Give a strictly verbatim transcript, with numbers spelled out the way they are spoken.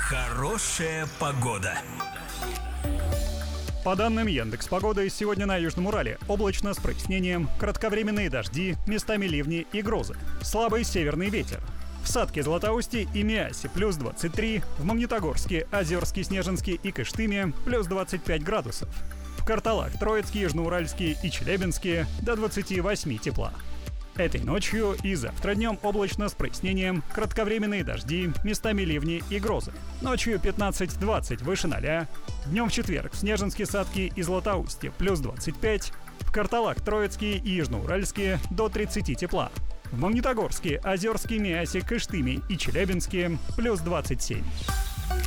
Хорошая погода. По данным Яндекс.Погоды, сегодня на Южном Урале облачно с прояснением, кратковременные дожди, местами ливни и грозы. Слабый северный ветер. В Сатке, Златоусте и Миасе плюс двадцать три, в Магнитогорске, Озерске, Снежинске и Кыштыме плюс двадцать пять градусов. В Карталах, Троицке, Южноуральске и Челябинске до двадцати восьми тепла. Этой ночью и завтра днем облачно с прояснением, кратковременные дожди, местами ливни и грозы. Ночью пятнадцать-двадцать выше ноля. Днем в четверг в Снежинске, Сатке и Златоусте плюс двадцать пять. В Карталах, Троицке и Южноуральске до тридцати тепла. В Магнитогорске, Озерске, Миасе, Кыштыме и Челябинске плюс двадцать семь.